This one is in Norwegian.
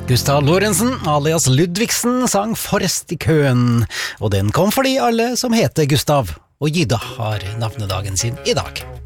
Gustav Lorentzen, alias Ludvigsen, sang Forrest i køen, og den kom fordi alle som heter Gustav og Gyda har navnedagen sin i dag.